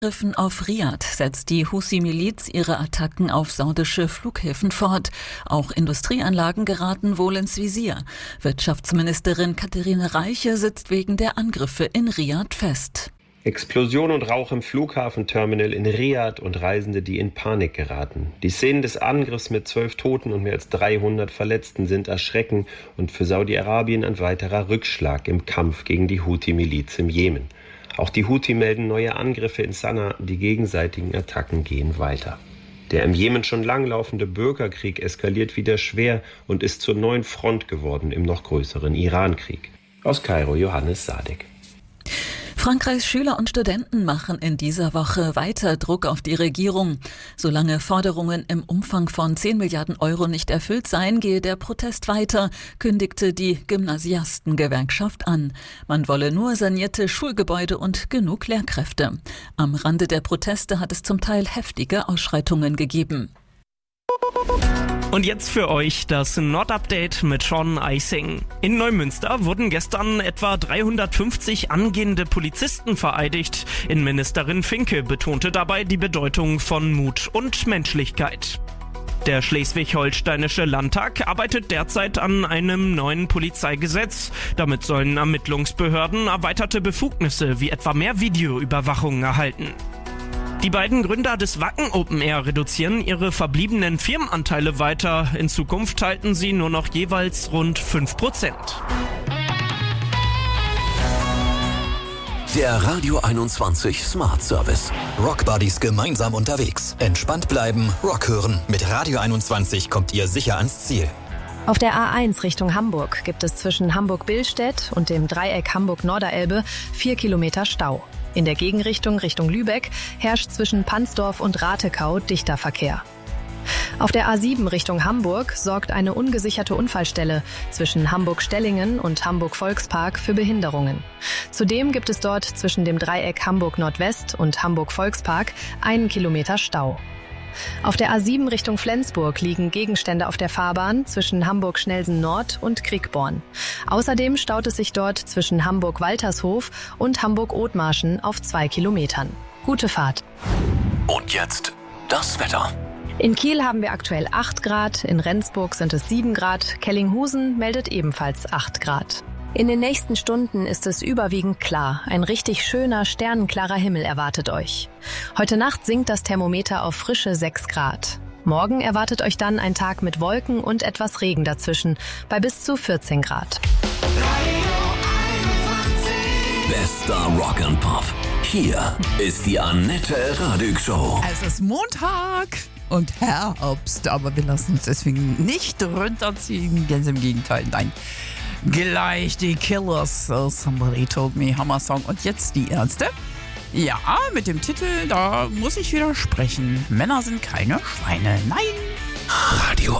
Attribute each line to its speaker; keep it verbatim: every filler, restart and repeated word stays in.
Speaker 1: Angriffen auf Riad setzt die Husi-Miliz ihre Attacken auf saudische Flughäfen fort. Auch Industrieanlagen geraten wohl ins Visier. Wirtschaftsministerin Katherine Reiche sitzt wegen der Angriffe in Riad fest.
Speaker 2: Explosion und Rauch im Flughafenterminal in Riad und Reisende, die in Panik geraten. Die Szenen des Angriffs mit zwölf Toten und mehr als dreihundert Verletzten sind erschreckend und für Saudi-Arabien ein weiterer Rückschlag im Kampf gegen die Houthi-Miliz im Jemen. Auch die Houthi melden neue Angriffe in Sanaa, die gegenseitigen Attacken gehen weiter. Der im Jemen schon langlaufende Bürgerkrieg eskaliert wieder schwer und ist zur neuen Front geworden im noch größeren Irankrieg. Aus Kairo Johannes Sadek.
Speaker 1: Frankreichs Schüler und Studenten machen in dieser Woche weiter Druck auf die Regierung. Solange Forderungen im Umfang von zehn Milliarden Euro nicht erfüllt seien, gehe der Protest weiter, kündigte die Gymnasiastengewerkschaft an. Man wolle nur sanierte Schulgebäude und genug Lehrkräfte. Am Rande der Proteste hat es zum Teil heftige Ausschreitungen gegeben.
Speaker 3: Und jetzt für euch das Nord-Update mit Sean Eising. In Neumünster wurden gestern etwa dreihundertfünfzig angehende Polizisten vereidigt. Innenministerin Finke betonte dabei die Bedeutung von Mut und Menschlichkeit. Der Schleswig-Holsteinische Landtag arbeitet derzeit an einem neuen Polizeigesetz. Damit sollen Ermittlungsbehörden erweiterte Befugnisse wie etwa mehr Videoüberwachung erhalten. Die beiden Gründer des Wacken Open Air reduzieren ihre verbliebenen Firmenanteile weiter. In Zukunft halten sie nur noch jeweils rund fünf Prozent.
Speaker 4: Der Radio einundzwanzig Smart Service. Rock Buddies gemeinsam unterwegs. Entspannt bleiben, Rock hören. Mit Radio einundzwanzig kommt ihr sicher ans Ziel.
Speaker 5: Auf der A eins Richtung Hamburg gibt es zwischen Hamburg-Billstedt und dem Dreieck Hamburg-Norderelbe vier Kilometer Stau. In der Gegenrichtung Richtung Lübeck herrscht zwischen Pansdorf und Ratekau dichter Verkehr. Auf der A sieben Richtung Hamburg sorgt eine ungesicherte Unfallstelle zwischen Hamburg-Stellingen und Hamburg-Volkspark für Behinderungen. Zudem gibt es dort zwischen dem Dreieck Hamburg-Nordwest und Hamburg-Volkspark einen Kilometer Stau. Auf der A sieben Richtung Flensburg liegen Gegenstände auf der Fahrbahn zwischen Hamburg-Schnelsen Nord und Kriegborn. Außerdem staut es sich dort zwischen Hamburg-Waltershof und Hamburg-Othmarschen auf zwei Kilometern. Gute Fahrt.
Speaker 4: Und jetzt das Wetter.
Speaker 5: In Kiel haben wir aktuell acht Grad, in Rendsburg sind es sieben Grad, Kellinghusen meldet ebenfalls acht Grad. In den nächsten Stunden ist es überwiegend klar. Ein richtig schöner, sternenklarer Himmel erwartet euch. Heute Nacht sinkt das Thermometer auf frische sechs Grad. Morgen erwartet euch dann ein Tag mit Wolken und etwas Regen dazwischen, bei bis zu vierzehn Grad.
Speaker 4: Bester Rock and Pop. Hier ist die Annette Radig Show.
Speaker 6: Es ist Montag und Herbst, aber wir lassen uns deswegen nicht runterziehen. Ganz im Gegenteil, nein. Gleich die Killers, so Somebody Told Me, Hammer-Song. Und jetzt die Ärzte. Ja, mit dem Titel, da muss ich widersprechen. Männer sind keine Schweine, nein.
Speaker 4: Radio